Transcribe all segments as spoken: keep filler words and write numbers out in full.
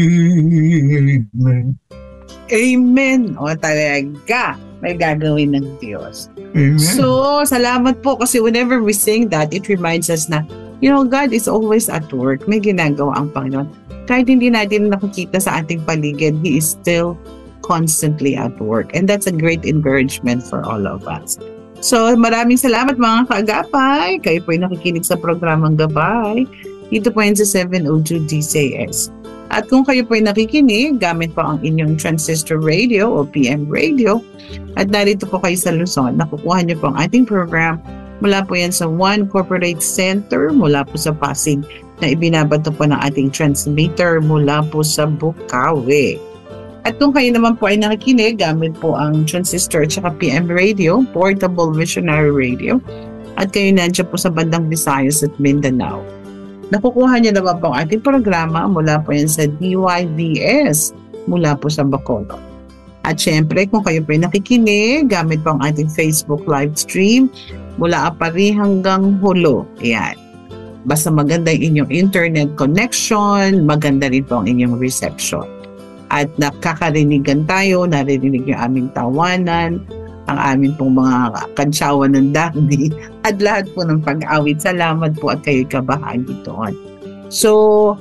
Amen. Amen. O talaga, may gagawin ng Diyos. Amen. So, salamat po kasi whenever we sing that, it reminds us na, you know, God is always at work. May ginagawa ang Panginoon. Kahit hindi natin nakikita sa ating paligid, He is still constantly at work. And that's a great encouragement for all of us. So, maraming salamat mga kaagapay. Kayo po ay nakikinig sa programang Gabay. Dito po yan sa seven oh two D C S. At kung kayo po ay nakikinig, gamit po ang inyong transistor radio o P M radio, at narito po kayo sa Luzon, nakukuha niyo po ang ating program mula po yan sa One Corporate Center, mula po sa Pasig, na ibinabato po ng ating transmitter mula po sa Bukawi. At kung kayo naman po ay nakikinig, gamit po ang transistor at saka P M radio, portable missionary radio, at kayo nandiyan po sa bandang Visayas at Mindanao, nakukuha niyo naman po ang ating programa mula po yan sa D Y V S mula po sa Bacolod. At syempre, kung kayo po ay nakikinig, gamit po ang ating Facebook live stream mula Apari hanggang Hulo. Ayan. Basta maganda yung inyong internet connection, maganda rin po ang inyong reception. At nakakarinig tayo, naririnig yung aming tawanan, ang aming pong mga kantsawan ng dahdi, at lahat po ng pag-awit. Salamat po at kayo'y kabahagi doon. So,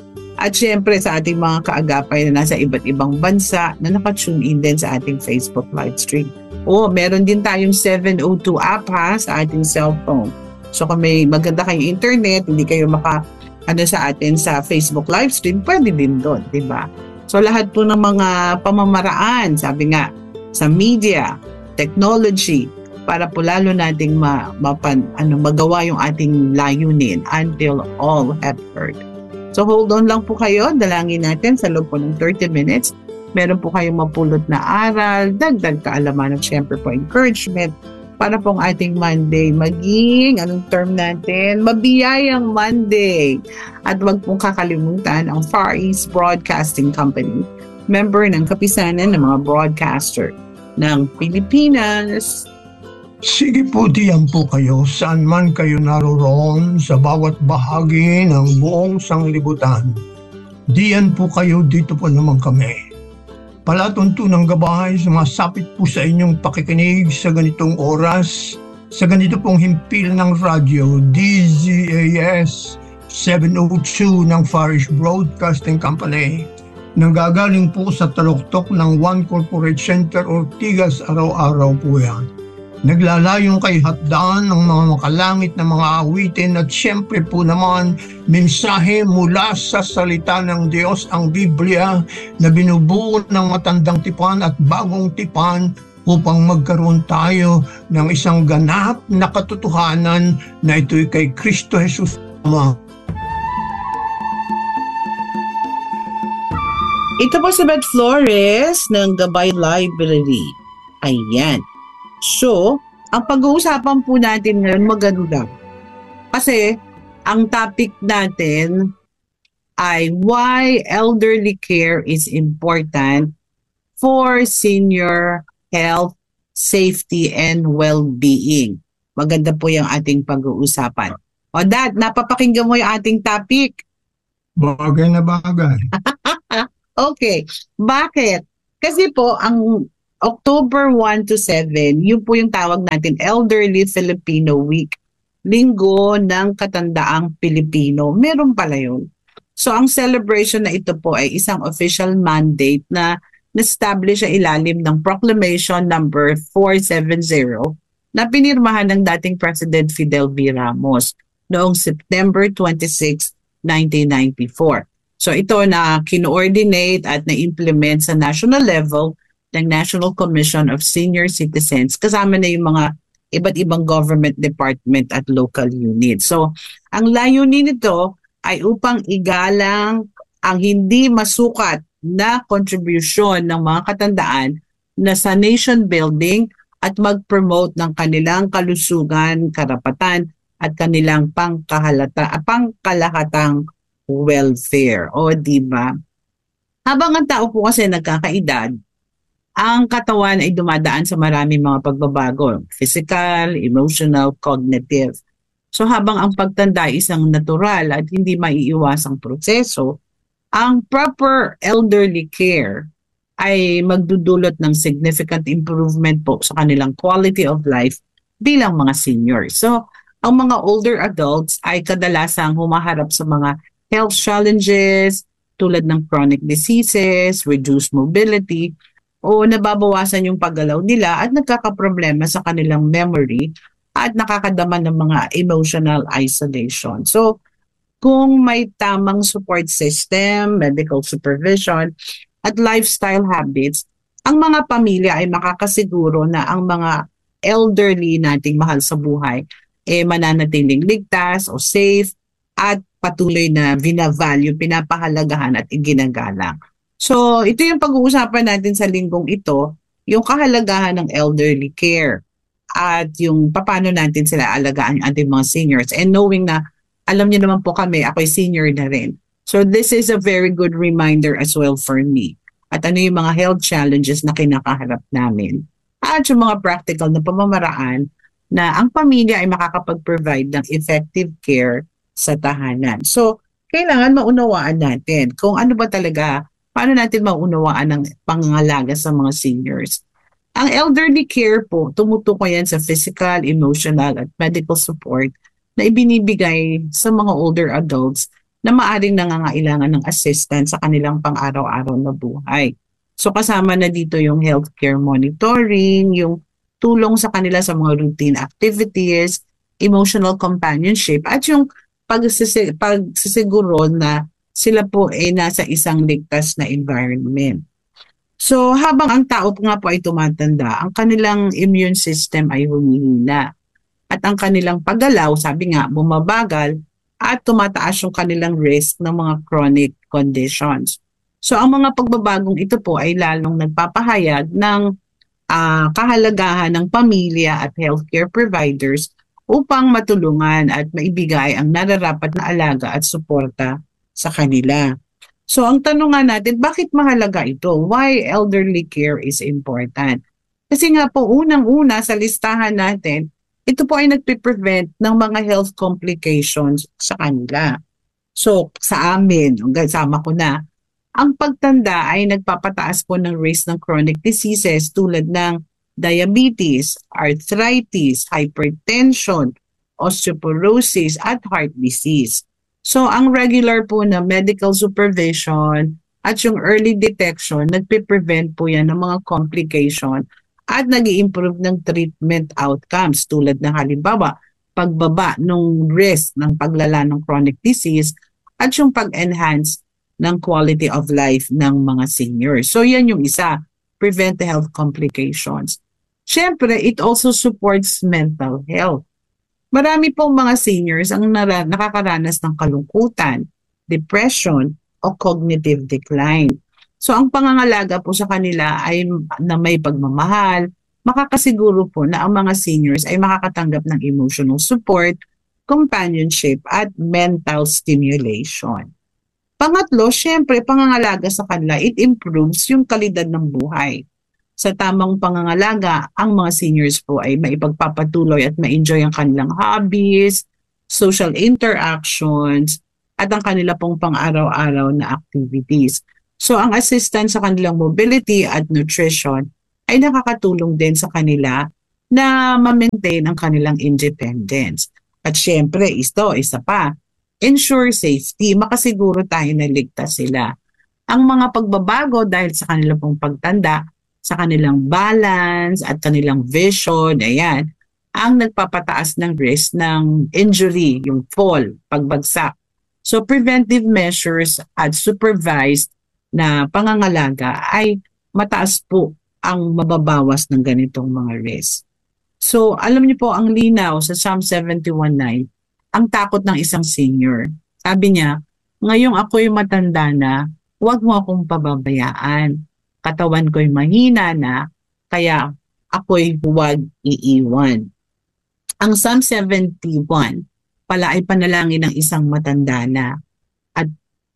at syempre sa ating mga kaagapay na nasa iba't ibang bansa na nakatune in din sa ating Facebook live stream. O, meron din tayong seven oh two app ha, sa ating cellphone. So, kung may maganda kayong internet, hindi kayo maka, ano sa atin sa Facebook live stream, pwede din doon, di ba? So, lahat po ng mga pamamaraan, sabi nga, sa media, technology, para po lalo nating ma, mapan, ano, magawa yung ating layunin until all have heard. So hold on lang po kayo, dalangin natin sa loob po ng thirty minutes. Meron po kayong mapulot na aral, dagdag kaalaman at syempre po encouragement para pong ating Monday maging, anong term natin, mabiyayang Monday. At wag pong kakalimutan ang Far East Broadcasting Company, member ng kapisanan ng mga broadcaster ng Pilipinas. Sige po, diyan po kayo saan man kayo naroon sa bawat bahagi ng buong sanglibutan. Diyan po kayo, dito po naman kami. Palatuntunang gabay, sumasapit po sa inyong pakikinig sa ganitong oras, sa ganito pong himpil ng radyo, D Z A S seven oh two ng Far East Broadcasting Company. Nanggagaling po sa taluktok ng One Corporate Center, Ortigas, araw-araw po yan. Naglalayong kay hatdaan ng mga makalangit na mga awitin at siyempre po naman mensahe mula sa salita ng Diyos, ang Biblia, na binubuo ng matandang tipan at bagong tipan upang magkaroon tayo ng isang ganap na katotohanan na ito'y kay Kristo Jesus Ama. Ito po si Beth Flores ng Gabay Library. Ayan. So, ang pag-uusapan po natin ngayon maganda. Kasi, ang topic natin ay why elderly care is important for senior health, safety, and well-being. Maganda po yung ating pag-uusapan. O Dad, napapakinggan mo yung ating topic? Bagay na bagay. Okay. Bakit? Kasi po, ang October one to seven, yun po yung tawag natin Elderly Filipino Week. Linggo ng Katandaang Pilipino. Meron pala yun. So, ang celebration na ito po ay isang official mandate na na-establish sa ilalim ng Proclamation number four seventy na pinirmahan ng dating President Fidel V. Ramos noong September twenty-sixth, nineteen ninety-four. So, ito na kino-ordinate at na-implement sa national level ng National Commission of Senior Citizens, kasama na yung mga iba't ibang government department at local units. So, ang layunin nito ay upang igalang ang hindi masukat na contribution ng mga katandaan na sa nation building at mag-promote ng kanilang kalusugan, karapatan at kanilang pangkahalata, pangkalahatang welfare. O, di ba? Habang ang tao po kasi nagkakaedad, ang katawan ay dumadaan sa maraming mga pagbabago, physical, emotional, cognitive. So habang ang pagtanda ay isang natural at hindi maiiwasang proseso, Ang proper elderly care ay magdudulot ng significant improvement po sa kanilang quality of life bilang mga seniors. So, ang mga older adults ay kadalasang humaharap sa mga health challenges tulad ng chronic diseases, reduced mobility, o nababawasan yung paggalaw nila at nagkakaproblema sa kanilang memory at nakakadama ng mga emotional isolation. So, kung may tamang support system, medical supervision, at lifestyle habits, ang mga pamilya ay makakasiguro na ang mga elderly nating mahal sa buhay eh mananatiling ligtas o safe at patuloy na vina-value, pinapahalagahan at iginagalang. So, ito yung pag-uusapan natin sa linggong ito, yung kahalagahan ng elderly care at yung paano natin sila alagaan ang ating mga seniors. And knowing na, alam niyo naman po kami, ako'y senior na rin. So, this is a very good reminder as well for me. At ano yung mga health challenges na kinakaharap namin. At yung mga practical na pamamaraan na ang pamilya ay makakapag-provide ng effective care sa tahanan. So, kailangan maunawaan natin kung ano ba talaga, paano natin maunawaan ang pangangalaga sa mga seniors. Ang elderly care po, tumutukoy yan sa physical, emotional, at medical support na ibinibigay sa mga older adults na maaring nangangailangan ng assistance sa kanilang pang-araw-araw na buhay. So kasama na dito yung healthcare monitoring, yung tulong sa kanila sa mga routine activities, emotional companionship, at yung pagsisi- pagsisiguro na sila po ay nasa isang ligtas na environment. So habang ang tao po nga po ay tumatanda, ang kanilang immune system ay humihina. At ang kanilang paggalaw, sabi nga, bumabagal at tumataas yung kanilang risk ng mga chronic conditions. So ang mga pagbabagong ito po ay lalong nagpapahayag ng uh, kahalagahan ng pamilya at healthcare providers upang matulungan at maibigay ang nararapat na alaga at suporta sa kanila. So ang tanong nga natin, bakit mahalaga ito? Why elderly care is important? Kasi nga po unang-una sa listahan natin, ito po ay nagpe-prevent ng mga health complications sa kanila. So sa amin, sama ko na, ang pagtanda ay nagpapataas po ng risk ng chronic diseases tulad ng diabetes, arthritis, hypertension, osteoporosis, at heart disease. So ang regular po na medical supervision at yung early detection, nagpe-prevent po yan ng mga complication at nag-i-improve ng treatment outcomes tulad ng halimbawa, pagbaba ng risk ng paglala ng chronic disease at yung pag-enhance ng quality of life ng mga seniors. So yan yung isa, prevent the health complications. Siyempre, it also supports mental health. Marami pong mga seniors ang nara- nakakaranas ng kalungkutan, depression, o cognitive decline. So ang pangangalaga po sa kanila ay na may pagmamahal, makakasiguro po na ang mga seniors ay makakatanggap ng emotional support, companionship, at mental stimulation. Pangatlo, syempre, pangangalaga sa kanila, it improves yung kalidad ng buhay. Sa tamang pangangalaga, ang mga seniors po ay maipagpapatuloy at ma-enjoy ang kanilang hobbies, social interactions, at ang kanila pong pang-araw-araw na activities. So ang assistance sa kanilang mobility at nutrition ay nakakatulong din sa kanila na ma-maintain ang kanilang independence. At syempre, ito, isa pa, ensure safety, makasiguro tayo na ligtas sila. Ang mga pagbabago dahil sa kanilang pong pagtanda, sa kanilang balance at kanilang vision, ayan, ang nagpapataas ng risk ng injury, yung fall, pagbagsak. So preventive measures at supervised na pangangalaga ay mataas po ang mababawas ng ganitong mga risk. So alam niyo po ang linaw sa Psalm seventy-one nine, ang takot ng isang senior. Sabi niya, ngayong ako'y matanda na, huwag mo akong pababayaan. Katawan ko'y mahina na, kaya ako'y huwag iiwan. Ang Psalm seventy-one pala ay panalangin ng isang matanda na at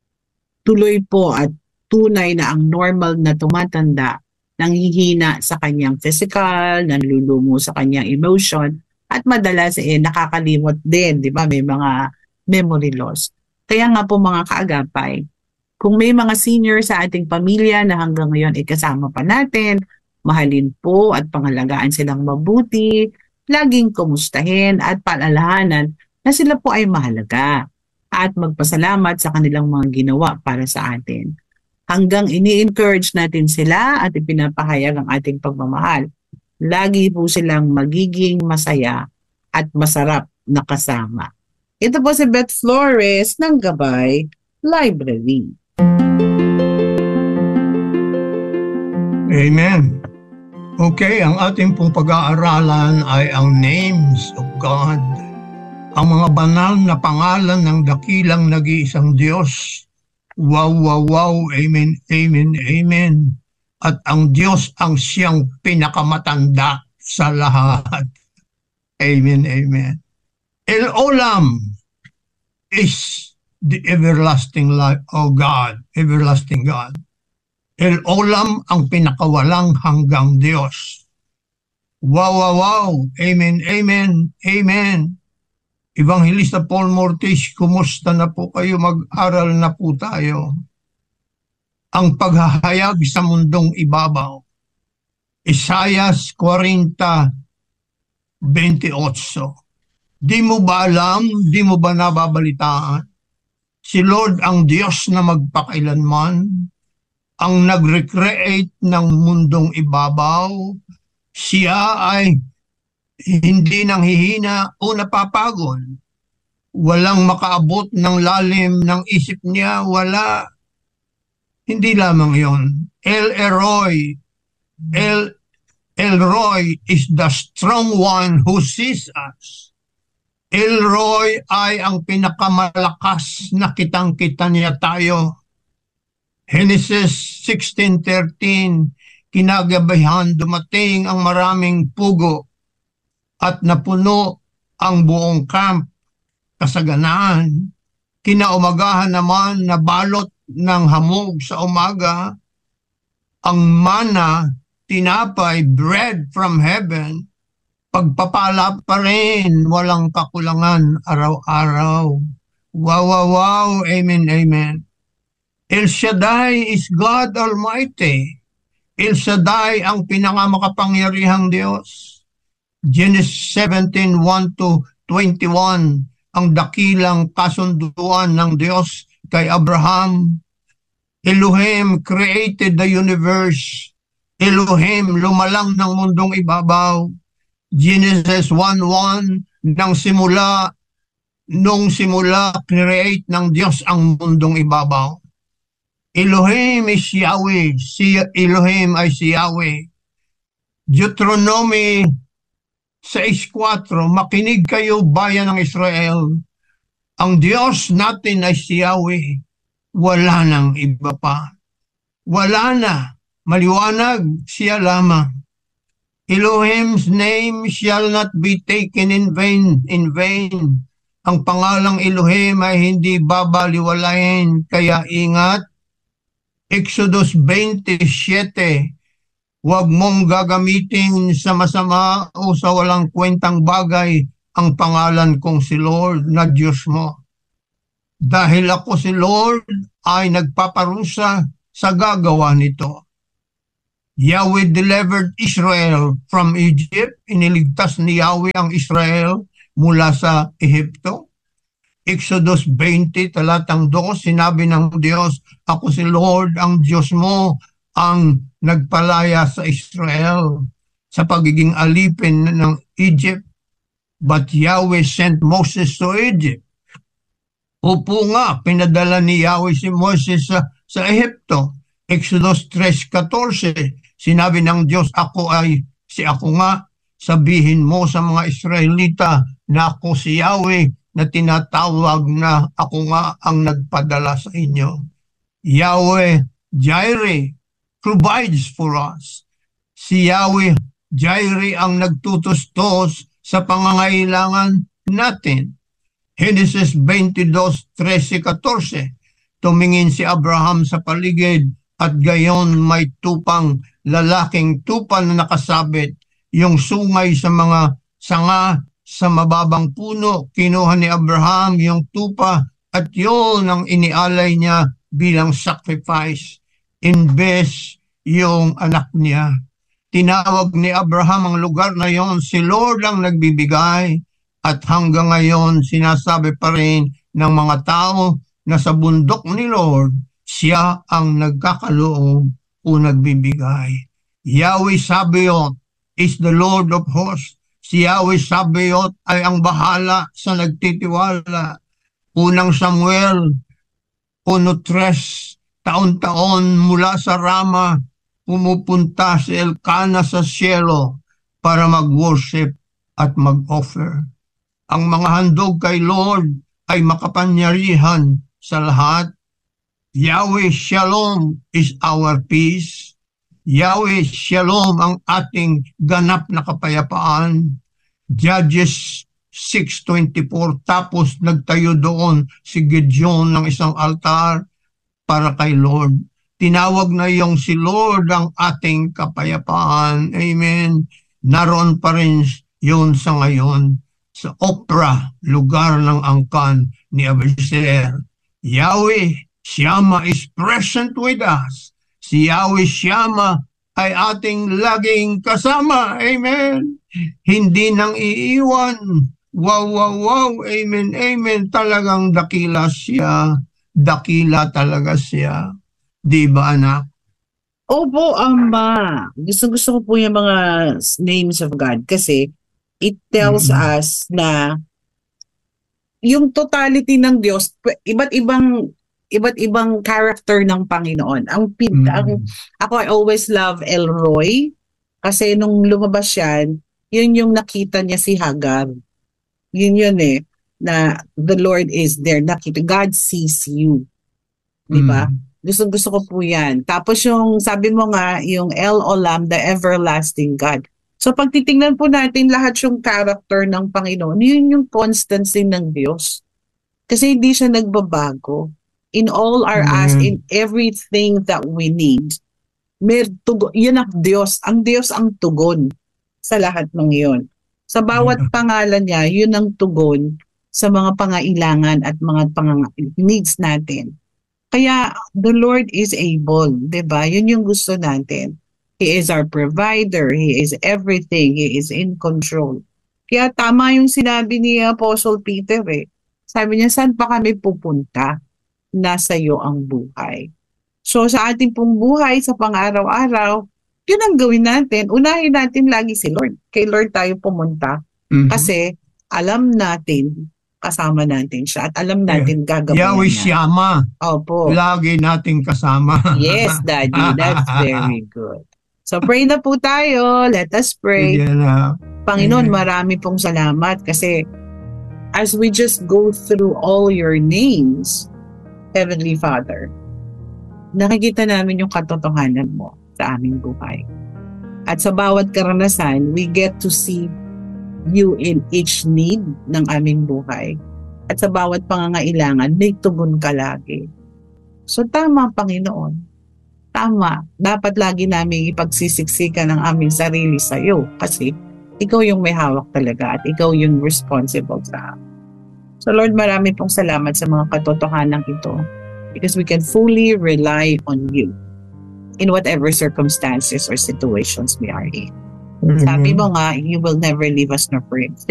tuloy po at tunay na ang normal na tumatanda nanghihina sa kanyang physical, nanlulumo sa kanyang emotion, at madalas eh nakakalimot din, di ba? May mga memory loss. Kaya nga po mga kaagapay, Kung may mga senior sa ating pamilya na hanggang ngayon ay kasama pa natin, mahalin po at pangalagaan silang mabuti, laging kumustahin at paalalahanan na sila po ay mahalaga at magpasalamat sa kanilang mga ginawa para sa atin. Hanggang ini-encourage natin sila at ipinapahayag ang ating pagmamahal, lagi po silang magiging masaya at masarap na kasama. Ito po si Beth Flores ng Gabay Library. Amen. Okay, ang ating pong pag-aaralan ay ang names of God. Ang mga banal na pangalan ng dakilang nag-iisang Diyos. Wow, wow, wow. Amen, amen, amen. At ang Diyos ang siyang pinakamatanda sa lahat. Amen, amen. El Olam is the everlasting life of God, everlasting God. El Olam ang pinakawalang hanggang Diyos. Wow, wow, wow. Amen, amen, amen. Evangelista Paul Mortis, kumusta na po kayo? Mag-aral na po tayo. Ang paghahayag sa mundong ibabaw. Isaiah forty, twenty-eight. Di mo ba alam, di mo ba nababalitaan? Si Lord ang Diyos na magpakailanman, ang nag-recreate ng mundong ibabaw. Siya ay hindi nang hihina o napapagod. Walang makaabot ng lalim ng isip niya, wala. Hindi lamang yon. El Elroy, El Elroy is the strong one who sees us. Elroy ay ang pinakamalakas na kitang-kita niya tayo. Genesis sixteen thirteen, kinagabihan dumating ang maraming pugo at napuno ang buong camp. Kasaganaan, kinaumagahan naman na balot ng hamog sa umaga, ang mana, tinapay, bread from heaven, pagpapala pa rin, walang kakulangan araw-araw. Wow, wow, wow, amen, amen. El Shaddai is God Almighty. El Shaddai ang pinakamakapangyarihang Diyos. Genesis seventeen, one to twenty-one, ang dakilang kasunduan ng Diyos kay Abraham. Elohim created the universe. Elohim lumalang ng mundong ibabaw. Genesis one one, nang simula, nung simula, create ng Diyos ang mundong ibabaw. Elohim is Yahweh. Si Elohim ay si Yahweh. Deuteronomy six four, makinig kayo bayan ng Israel. Ang Diyos natin ay si Yahweh. Wala nang iba pa. Wala na. Maliwanag, siya lamang. Elohim's name shall not be taken in vain, in vain. Ang pangalang Elohim ay hindi babaliwalain, kaya ingat. Exodus twenty-seven, huwag mong gagamitin sa masama o sa walang kwentang bagay ang pangalan kong si Lord na Diyos mo. Dahil ako si Lord ay nagpaparusa sa gagawa nito. Yahweh delivered Israel from Egypt. Iniligtas ni Yahweh ang Israel mula sa Ehipto. Exodus twenty, talatang two, sinabi ng Diyos, ako si Lord, ang Diyos mo, ang nagpalaya sa Israel sa pagiging alipin ng Egypt. But Yahweh sent Moses to Egypt. Opo nga, pinadala ni Yahweh si Moses sa, sa Ehipto. Exodus three fourteen, sinabi ng Diyos, ako ay, si ako nga, sabihin mo sa mga Israelita na ako si Yahweh na tinatawag na ako nga ang nagpadala sa inyo. Yahweh Jireh provides for us. Si Yahweh Jireh ang nagtutustos sa pangangailangan natin. Genesis twenty-two, thirteen, fourteen, tumingin si Abraham sa paligid at gayon may tupang lalaking tupa na nakasabit, yung sungay sa mga sanga sa mababang puno. Kinuha ni Abraham yung tupa at yun ang inialay niya bilang sacrifice. Imbes yung anak niya. Tinawag ni Abraham ang lugar na yon, si Lord ang nagbibigay. At hanggang ngayon, sinasabi pa rin ng mga tao na sa bundok ni Lord, siya ang nagkakaloob o nagbibigay. Yahweh Sabaoth is the Lord of hosts. Si Yahweh Sabaoth ay ang bahala sa nagtitiwala. Unang Samuel, uno tres, taon-taon mula sa Rama, pumupunta si Elkanah sa cielo para mag-worship at mag-offer. Ang mga handog kay Lord ay makapangyarihan sa lahat. Yahweh Shalom is our peace. Yahweh Shalom ang ating ganap na kapayapaan. Judges six twenty-four, tapos nagtayo doon si Gideon ng isang altar para kay Lord. Tinawag na yung si Lord ang ating kapayapaan. Amen. Naroon pa rin yun sa ngayon. Sa Opra, lugar ng angkan ni Abiser. Yahweh Shammah is present with us. Si Yahweh Shammah ay ating laging kasama. Amen. Hindi nang iiwan. Wow, wow, wow. Amen, amen. Talagang dakila siya. Dakila talaga siya. Di ba, anak? Opo, Ama. Gusto-gusto ko po yung mga names of God kasi it tells Mm. us na yung totality ng Diyos, iba't ibang iba't ibang character ng Panginoon. Ang, pin, Mm. ang ako I always love El Roy kasi nung lumabas yan, yun yung nakita niya si Hagar. Yun yun eh, na the Lord is there. Nakita, God sees you. Di ba? Mm. Gusto, gusto ko po yan. Tapos yung, sabi mo nga, yung El Olam, the everlasting God. So pag titingnan po natin lahat yung character ng Panginoon, yun yung constancy ng Diyos. Kasi hindi siya nagbabago. In all our Amen. asks, in everything that we need, may tugon, yun ang Diyos. Ang Diyos ang tugon sa lahat ng yun. Sa bawat Yeah. pangalan niya, yun ang tugon sa mga pangailangan at mga pang- needs natin. Kaya the Lord is able, di ba? Yun yung gusto natin. He is our provider. He is everything. He is in control. Kaya tama yung sinabi ni Apostle Peter eh. Sabi niya, saan pa kami pupunta? Nasa iyo ang buhay. So sa ating pong buhay, sa pang-araw-araw, yun ang gawin natin. Unahin natin lagi si Lord. Kay Lord tayo pumunta. Mhm. Kasi alam natin, kasama natin siya. At alam natin gagawin Yahweh niya. Shammah, Opo. lagi nating kasama. Yes, Daddy. That's very good. So pray na po tayo. Let us pray. Sige na. Panginoon, Amen. marami pong salamat kasi as we just go through all your names, Heavenly Father, nakikita namin yung katotohanan mo sa aming buhay. At sa bawat karanasan, we get to see you in each need ng aming buhay. At sa bawat pangangailangan, may tugon ka lagi. So tama, Panginoon. Tama. Dapat lagi namin ipagsisiksikan ng aming sarili sa iyo kasi ikaw yung may hawak talaga at ikaw yung responsible sa amin. So Lord, marami pong salamat sa mga katotohanan ito because we can fully rely on you in whatever circumstances or situations we are in. Sabi mo nga, you will never leave us nor forsake